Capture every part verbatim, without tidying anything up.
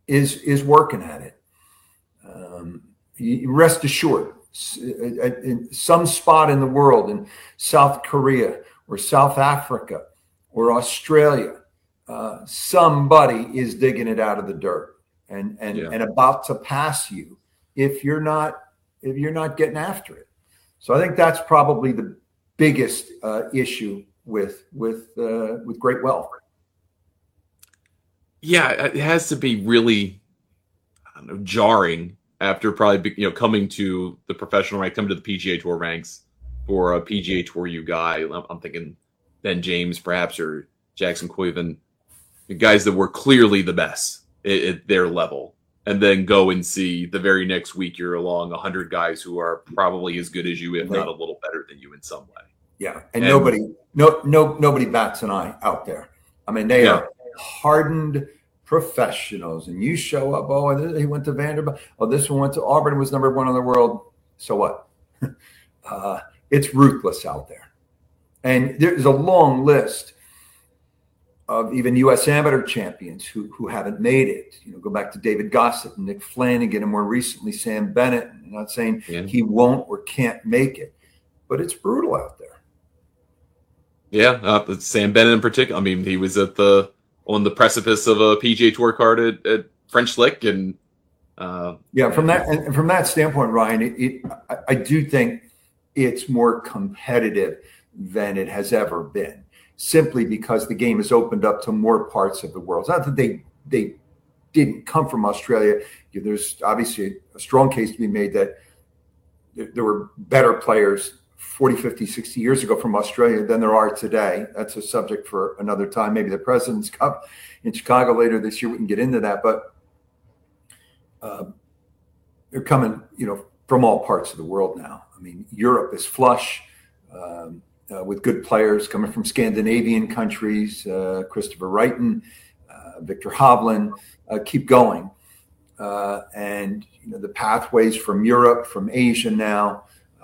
is is working at it. Um, you rest assured, in some spot in the world, in South Korea or South Africa or Australia, uh, somebody is digging it out of the dirt and and Yeah. and about to pass you if you're not if you're not getting after it. So I think that's probably the biggest uh, issue with with uh, with great wealth. Yeah, it has to be really, I don't know, jarring after probably you know coming to the professional rank, coming to the P G A Tour ranks for a P G A Tour U guy. I'm, I'm thinking Ben James, perhaps, or Jackson Queven, the guys that were clearly the best at, at their level, and then go and see the very next week you're along a hundred guys who are probably as good as you, if Right. not a little better than you in some way. Yeah, and, And- nobody, no, no, nobody bats an eye out there. I mean, they Yeah. are hardened professionals, and you show up. Oh, he went to Vanderbilt. Oh, this one went to Auburn and was number one in the world. So what? uh, it's ruthless out there, and there's a long list of even U S amateur champions who who haven't made it. You know, go back to David Gossett and Nick Flanagan, and more recently Sam Bennett. I'm not saying Yeah. he won't or can't make it, but it's brutal out there. Yeah, uh, Sam Bennett in particular. I mean, he was at the on the precipice of a P G A Tour card at, at French Lick, and uh, yeah, from that and from that standpoint, Ryan, it, it I, I do think it's more competitive than it has ever been, simply because the game has opened up to more parts of the world. It's not that they they didn't come from Australia. There's obviously a strong case to be made that there, there were better players forty, fifty, sixty years ago from Australia than there are today. That's a subject for another time. Maybe the President's Cup in Chicago later this year, we can get into that. But uh, they're coming, you know, from all parts of the world now. I mean, Europe is flush um, uh, with good players coming from Scandinavian countries, uh, Christopher Wrighton, uh, Victor Hovland, uh, keep going. Uh, and, you know, the pathways from Europe, from Asia now,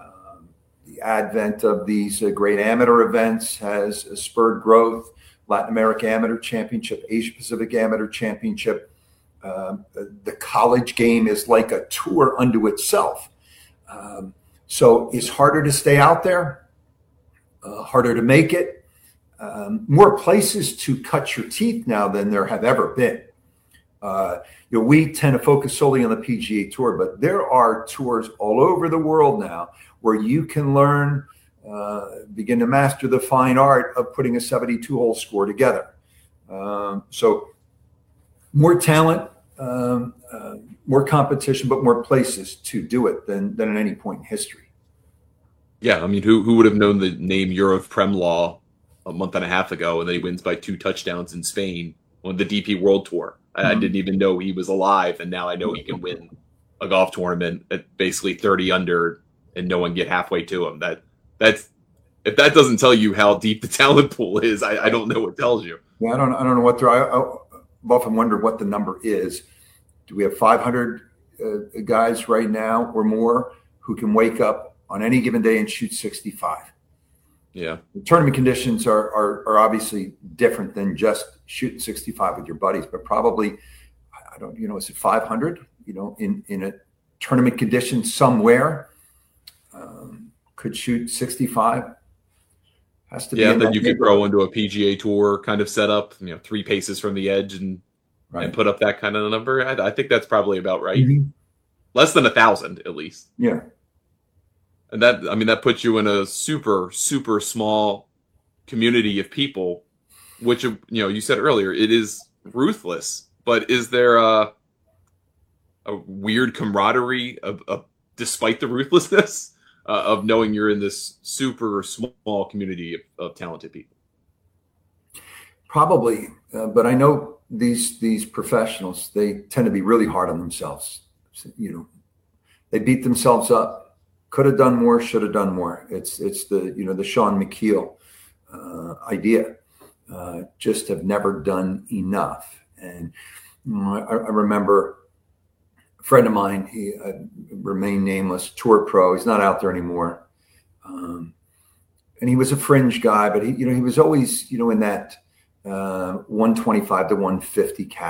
advent of these uh, great amateur events has uh, spurred growth. Latin America Amateur Championship, Asia Pacific Amateur Championship. Um, the college game is like a tour unto itself. Um, so it's harder to stay out there, uh, harder to make it. Um, more places to cut your teeth now than there have ever been. Uh, you know, we tend to focus solely on the P G A Tour, but there are tours all over the world now where you can learn, uh, begin to master the fine art of putting a seventy-two hole score together. Um, so more talent, um, uh, more competition, but more places to do it than, than at any point in history. Yeah, I mean, who who would have known the name Juraj Premlaw a month and a half ago, and then he wins by two touchdowns in Spain on the D P World Tour. Mm-hmm. I didn't even know he was alive, and now I know he can win a golf tournament at basically thirty under and no one get halfway to him. That that's if that doesn't tell you how deep the talent pool is, I, I don't know what tells you. Yeah, I don't I don't know what they're. I, I've often wondered what the number is. Do we have five hundred uh, guys right now or more who can wake up on any given day and shoot sixty-five? Yeah, the tournament conditions are, are are obviously different than just shooting sixty-five with your buddies, but probably I don't you know is it five hundred? You know, in in a tournament condition somewhere. Um, could shoot sixty-five. Has to yeah, be. then you could grow into a P G A Tour kind of setup, you know, three paces from the edge and right. and put up that kind of number. I, I think that's probably about right. Mm-hmm. Less than a thousand, at least. Yeah. And that, I mean, that puts you in a super, super small community of people, which, you know, you said earlier, it is ruthless, but is there a, a weird camaraderie of, of despite the ruthlessness? Uh, of knowing you're in this super small community of, of talented people? Probably, uh, but I know these these professionals, they tend to be really hard on themselves. You know, they beat themselves up. Could have done more, should have done more. It's it's the you know the Sean McKeel uh, idea. Uh, just have never done enough. And you know, I, I remember. A friend of mine, he uh, remained nameless, tour pro. He's not out there anymore, um, and he was a fringe guy. But he, you know, he was always, you know, in that uh, one twenty-five to one fifty category.